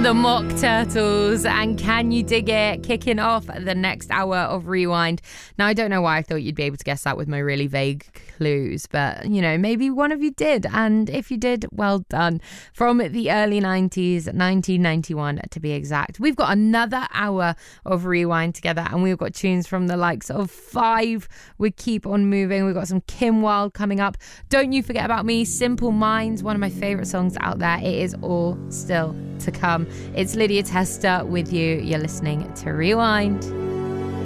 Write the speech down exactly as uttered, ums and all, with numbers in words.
The Mock Turtles and Can You Dig It, kicking off the next hour of Rewind. Now, I don't know why I thought you'd be able to guess that with my really vague clues, but, you know, maybe one of you did, and if you did, well done. From the early nineties, nineteen ninety-one to be exact. We've got another hour of Rewind together, and we've got tunes from the likes of Five. We keep on moving. We've got some Kim Wilde coming up. Don't You Forget About Me, Simple Minds, one of my favourite songs out there. It is all still to come. It's Lydia Tester with you. You're listening to Rewind.